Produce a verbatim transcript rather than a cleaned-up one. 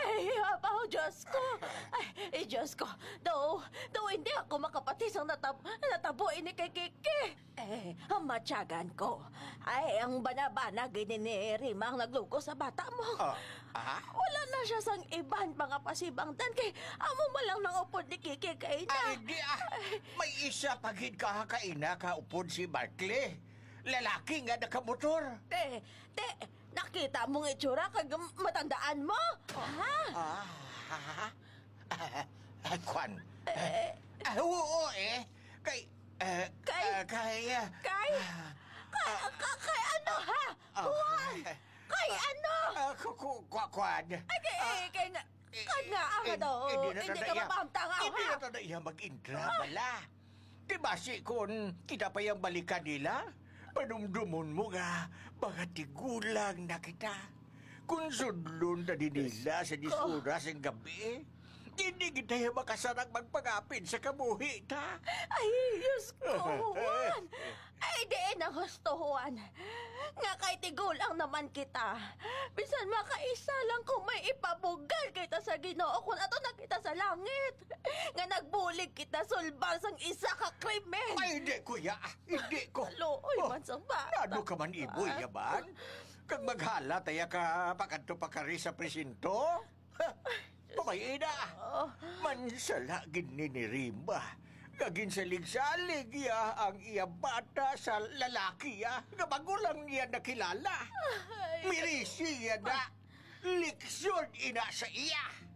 Ay, abaw, Diyos ko. Ay, eh, Diyos ko. Daw, daw hindi ako makapatisang natab natabuin ni kay Kiki. Eh, ang matyagan ko. Ay, ang banabana gini ni Rima ang nagluko sa bata mo. Oh, aha? Wala na siya sang iban mga pasibang dan kay amo malang nang upod ni Kiki kay na. Ay, di ah. May isa pagid ka kaina ka upod si Barkley. Lalaki nga nakamotor. Te, te, nakita mong itsura kag matandaan mo? Ha? Ah, ha? Ah, Kwan. Eh, ah, oo eh. Kay, eh, Kay- ah, kay, ah, Kay? Kay, kay, kay ano ha? ah, Juan! ah, Kay ano? ah, ku- ku- kwa- Kwan. Ay, kay, eh, kay nga, kay nga ang Eh, ano, Hindi na hindi ka tadaya. mapamtanga Hindi ha? na tadaya mag-intra, bala. Diba si kun kita pa yung balikan nila? Panumdumon mo nga, mga tigulang na kita. Kung sudlon na din nila sa disuras ng gabi, hindi kita yung makasarang magpagapin sa kabuhi ta. Ay, Diyos ko, Juan! Ay, di na gusto, Juan. Nga kay tigulang naman kita. Bisan makaisa lang kung may ipabugal kita sa Ginoo kung ato na kita sa langit. Nga nagbulig kita sulbal sang isa ka krimen. Ay, hindi, kuya. Hindi ko. Luoy man sang bata. Ano ka man iboy, yaman? Kag maghala, taya ka pakanto pa kari sa presinto? Okay, ina. Mansala gini ni Rimba. Gagin salig-salig ya ang iya bata sa lalaki ya. Nga magulang niya nakilala. Mirisi ya na. Liksyon ina sa iya.